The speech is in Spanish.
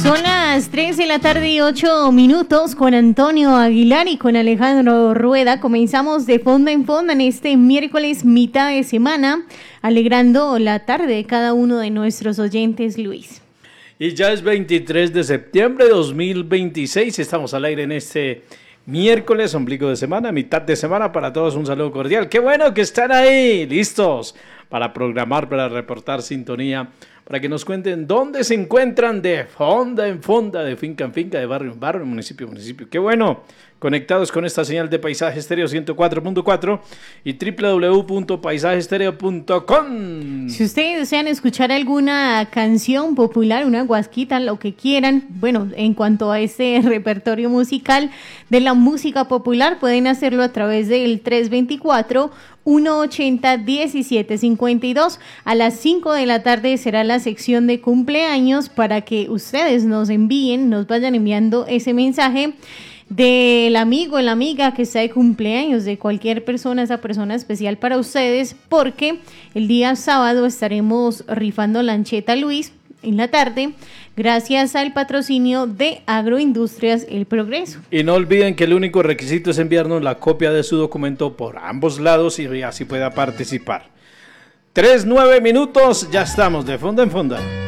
Son las 3 de la tarde y 8 minutos con Antonio Aguilar y con Alejandro Rueda. Comenzamos de fonda en fonda en este miércoles mitad de semana, alegrando la tarde de cada uno de nuestros oyentes, Luis. Y ya es 23 de septiembre de 2026, estamos al aire en este miércoles, ombligo de semana, mitad de semana, para todos un saludo cordial. ¡Qué bueno que están ahí, listos para programar, para reportar sintonía, para que nos cuenten dónde se encuentran de fonda en fonda, de finca en finca, de barrio en barrio, municipio en municipio? ¡Qué bueno! Conectados con esta señal de Paisaje Estéreo 104.4 y www.paisajeestereo.com. Si ustedes desean escuchar alguna canción popular, una guasquita, lo que quieran, bueno, en cuanto a este repertorio musical de la música popular, pueden hacerlo a través del 324-180-1752. A las 5 de la tarde será la sección de cumpleaños para que ustedes nos envíen, nos vayan enviando ese mensaje del amigo, la amiga que está de cumpleaños, de cualquier persona, esa persona especial para ustedes, porque el día sábado estaremos rifando lancheta Luis en la tarde, gracias al patrocinio de Agroindustrias El Progreso. Y no olviden que el único requisito es enviarnos la copia de su documento por ambos lados y así pueda participar. 3:09 minutos, ya estamos de fonda en fonda.